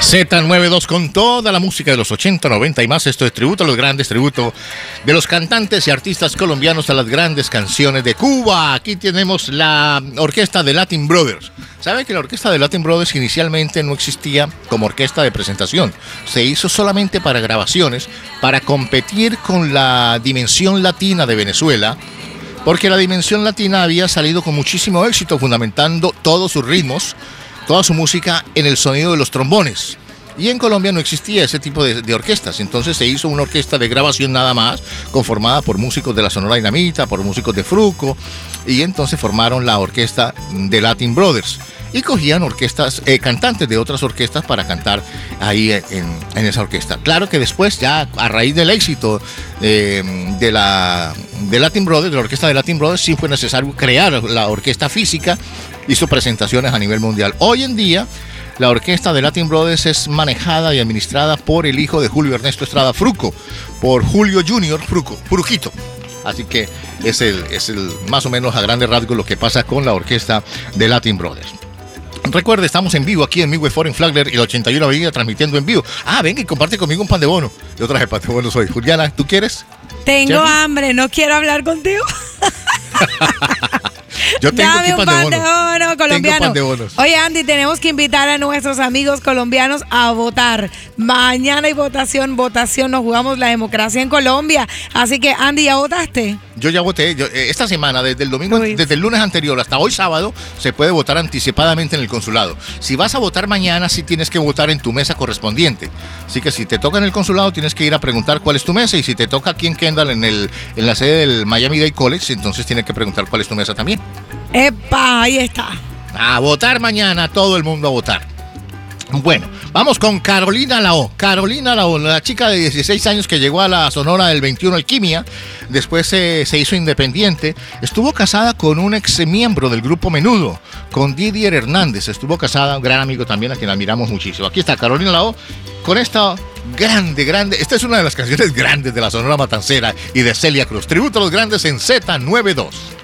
Z92 con toda la música de los 80, 90 y más. Esto es tributo a los grandes, tributo de los cantantes y artistas colombianos a las grandes canciones de Cuba. Aquí tenemos la orquesta de Latin Brothers. ¿Sabe que la orquesta de Latin Brothers inicialmente no existía como orquesta de presentación? Se hizo solamente para grabaciones, para competir con la Dimensión Latina de Venezuela, porque la Dimensión Latina había salido con muchísimo éxito, fundamentando todos sus ritmos, toda su música en el sonido de los trombones. Y en Colombia no existía ese tipo de orquestas. Entonces se hizo una orquesta de grabación nada más, conformada por músicos de la Sonora Dinamita, por músicos de Fruco, y entonces formaron la orquesta de Latin Brothers. Y cogían orquestas, cantantes de otras orquestas para cantar ahí en esa orquesta. Claro que después, ya a raíz del éxito de Latin Brothers, de la orquesta de Latin Brothers, sí fue necesario crear la orquesta física. Hizo presentaciones a nivel mundial. Hoy en día, la orquesta de Latin Brothers es manejada y administrada por el hijo de Julio Ernesto Estrada Fruco, por Julio Junior Fruco, Fruquito. Así que es el más o menos a grandes rasgos lo que pasa con la orquesta de Latin Brothers. Recuerde, estamos en vivo aquí en Midway Foreign Flagler y la 81 Avenida, transmitiendo en vivo. Venga y comparte conmigo un pan de bono. Yo traje pan de bono hoy. Juliana, ¿tú quieres? Tengo hambre, no quiero hablar contigo. Yo tengo Dame aquí un pan de bono colombiano. Tengo pan de bonos. Oye, Andy, tenemos que invitar a nuestros amigos colombianos a votar. Mañana hay votación, nos jugamos la democracia en Colombia. Así que, Andy, ¿ya votaste? Yo ya voté. Esta semana, desde el domingo, desde el lunes anterior hasta hoy sábado, se puede votar anticipadamente en el consulado. Si vas a votar mañana, sí tienes que votar en tu mesa correspondiente. Así que si te toca en el consulado, tienes que ir a preguntar cuál es tu mesa. Y si te toca aquí en Kendall, en la sede del Miami-Dade College, entonces tienes que preguntar cuál es tu mesa también. ¡Epa! Ahí está. A votar mañana, todo el mundo a votar. Bueno, vamos con Carolina Lao. Carolina Lao, la chica de 16 años que llegó a la Sonora del 21 Alquimia, después se hizo independiente, estuvo casada con un ex miembro del grupo Menudo, con Didier Hernández. Estuvo casada, un gran amigo también a quien admiramos muchísimo. Aquí está Carolina Lao con esta grande, esta es una de las canciones grandes de la Sonora Matancera y de Celia Cruz. Tributo a los grandes en Z92.